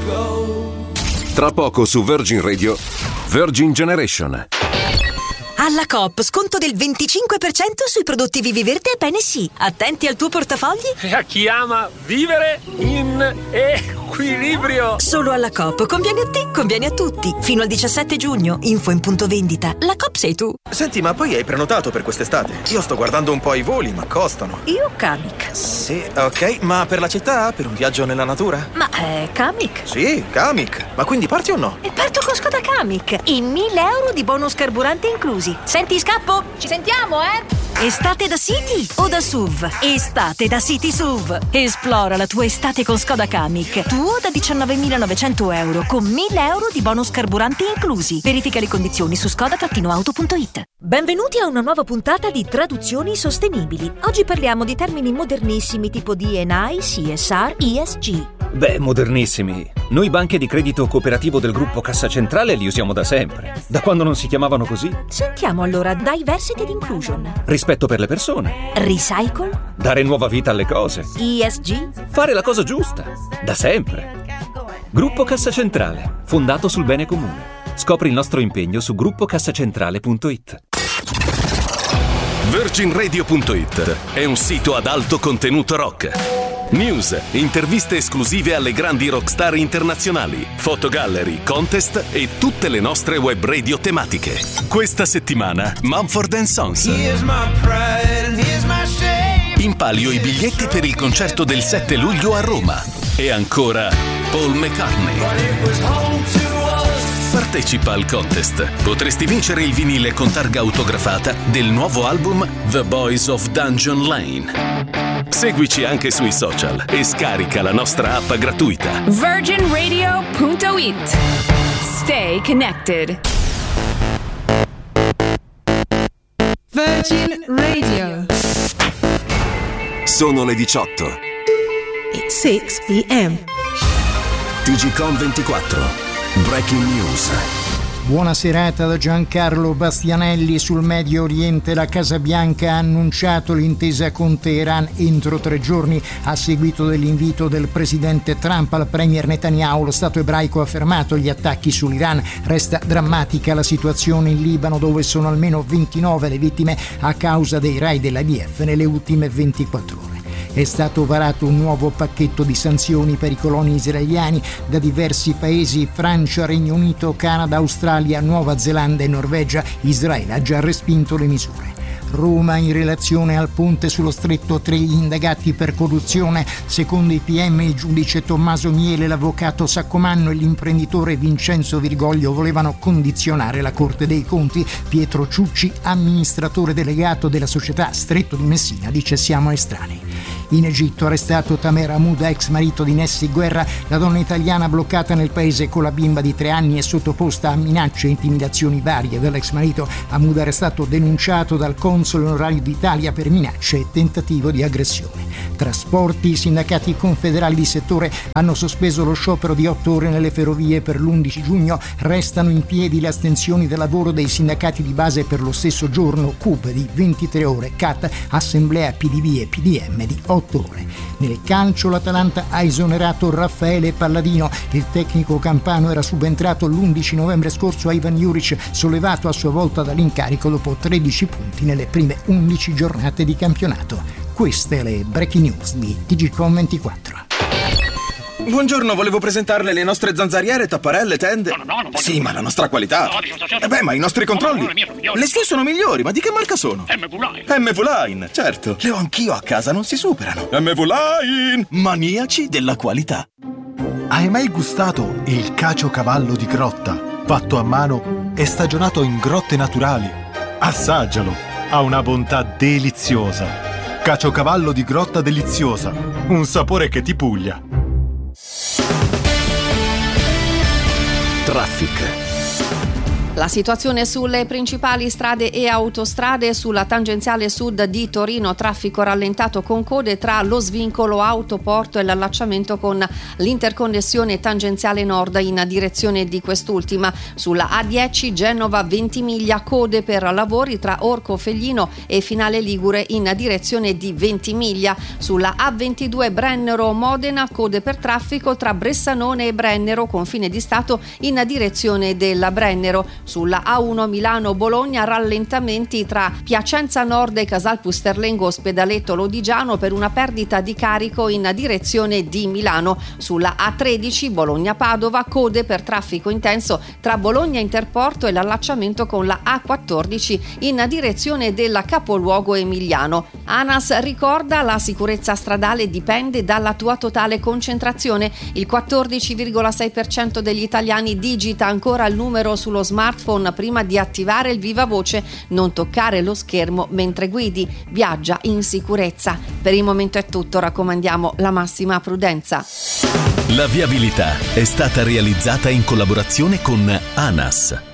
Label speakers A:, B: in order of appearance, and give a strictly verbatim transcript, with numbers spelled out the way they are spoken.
A: Tra poco su Virgin Radio, Virgin Generation.
B: Alla Coop, sconto del venticinque per cento sui prodotti Vivi Verde e Bene Sì. Attenti al tuo portafogli.
C: E a chi ama vivere in equilibrio.
B: Solo alla Coop. Conviene a te, conviene a tutti. Fino al diciassette giugno. Info in punto vendita. La Coop sei tu.
D: Senti, ma poi hai prenotato per quest'estate? Io sto guardando un po' i voli, ma costano.
B: Io Kamiq.
D: Sì, ok, ma per la città? Per un viaggio nella natura?
B: Ma è Kamiq?
D: Sì, Kamiq. Ma quindi parti o no?
B: E parto con Skoda Kamiq. E mille euro di bonus carburante inclusi. Senti, scappo?
E: Ci sentiamo, eh?
B: Estate da City o da S U V? Estate da City S U V. Esplora la tua estate con Skoda Kamiq. Tuo da diciannovemilanovecento euro con mille euro di bonus carburanti inclusi. Verifica le condizioni su skoda auto punto it. Benvenuti a una nuova puntata di Traduzioni Sostenibili. Oggi parliamo di termini modernissimi tipo D and I, C S R, E S G.
F: Beh, modernissimi. Noi banche di credito cooperativo del gruppo Cassa Centrale li usiamo da sempre. Da quando non si chiamavano così.
B: Sentiamo allora Diversity and Inclusion.
F: Rispetto per le persone.
B: Recycle.
F: Dare nuova vita alle cose.
B: E S G.
F: Fare la cosa giusta. Da sempre. Gruppo Cassa Centrale, fondato sul bene comune. Scopri il nostro impegno su gruppo cassacentrale punto it.
A: Virgin Radio punto it è un sito ad alto contenuto rock. News, interviste esclusive alle grandi rockstar internazionali, fotogallery, contest e tutte le nostre web radio tematiche. Questa settimana Mumford and Sons. In palio i biglietti per il concerto del sette luglio a Roma. E ancora Paul McCartney. Partecipa al contest. Potresti vincere il vinile con targa autografata del nuovo album The Boys of Dungeon Lane. Seguici anche sui social e scarica la nostra app gratuita.
E: virgin radio punto it. Stay connected.
G: Virgin Radio.
A: Sono le diciotto.
G: It's six p.m.
A: T G Com ventiquattro. Breaking News.
H: Buona serata da Giancarlo Bastianelli. Sul Medio Oriente la Casa Bianca ha annunciato l'intesa con Teheran entro tre giorni a seguito dell'invito del presidente Trump al premier Netanyahu. Lo Stato ebraico ha fermato gli attacchi sull'Iran. Resta drammatica la situazione in Libano, dove sono almeno ventinove le vittime a causa dei raid dell'I D F nelle ultime ventiquattro ore. È stato varato un nuovo pacchetto di sanzioni per i coloni israeliani da diversi paesi: Francia, Regno Unito, Canada, Australia, Nuova Zelanda e Norvegia. Israele ha già respinto le misure. Roma in relazione al ponte sullo stretto, tre indagati per corruzione. Secondo i P M il giudice Tommaso Miele, l'avvocato Saccomanno e l'imprenditore Vincenzo Virgoglio volevano condizionare la Corte dei Conti. Pietro Ciucci, amministratore delegato della società Stretto di Messina, dice: siamo estranei. In Egitto arrestato Tamer Hamoud, ex marito di Nessi Guerra. La donna italiana bloccata nel paese con la bimba di tre anni è sottoposta a minacce e intimidazioni varie dall'ex marito. Hamoud è stato denunciato dal console onorario d'Italia per minacce e tentativo di aggressione. Trasporti, i sindacati confederali di settore hanno sospeso lo sciopero di otto ore nelle ferrovie per l'undici giugno. Restano in piedi le astensioni da lavoro dei sindacati di base per lo stesso giorno. C U P di ventitré ore, C A T, assemblea P D V e P D M di otto ore. Nel calcio l'Atalanta ha esonerato Raffaele Palladino. Il tecnico campano era subentrato l'undici novembre scorso a Ivan Juric, sollevato a sua volta dall'incarico dopo tredici punti nelle prime undici giornate di campionato. Queste le breaking news di T G Com ventiquattro.
D: Buongiorno, volevo presentarle le nostre zanzariere, tapparelle, tende.
I: No, no, no, no,
D: sì, ma la nostra qualità.
I: No, dico, certo.
D: Eh beh, ma i nostri controlli.
I: No, no, le mie sono migliori.
D: Le sue sono migliori, ma di che marca sono?
I: M V Line.
D: M V Line, certo. Le ho anch'io a casa, non si superano. M V Line! Maniaci della qualità.
J: Hai mai gustato il caciocavallo di grotta, fatto a mano e stagionato in grotte naturali? Assaggialo, ha una bontà deliziosa. Caciocavallo di grotta deliziosa, un sapore che ti puglia.
A: Traffic.
I: La situazione sulle principali strade e autostrade: sulla tangenziale sud di Torino, traffico rallentato con code tra lo svincolo Autoporto e l'allacciamento con l'interconnessione tangenziale nord in direzione di quest'ultima. Sulla A dieci Genova Ventimiglia, code per lavori tra Orco Feglino e Finale Ligure in direzione di Ventimiglia. Sulla A ventidue Brennero Modena, code per traffico tra Bressanone e Brennero, confine di Stato in direzione della Brennero. Sulla A uno Milano-Bologna, rallentamenti tra Piacenza Nord e Casal Pusterlengo Ospedaletto Lodigiano per una perdita di carico in direzione di Milano. Sulla A tredici Bologna-Padova, code per traffico intenso tra Bologna Interporto e l'allacciamento con la A quattordici in direzione del capoluogo emiliano. ANAS ricorda: la sicurezza stradale dipende dalla tua totale concentrazione. Il quattordici virgola sei per cento degli italiani digita ancora il numero sullo smartphone prima di attivare il viva voce. Non toccare lo schermo mentre guidi. Viaggia in sicurezza. Per il momento è tutto, raccomandiamo la massima prudenza.
A: La viabilità è stata realizzata in collaborazione con ANAS.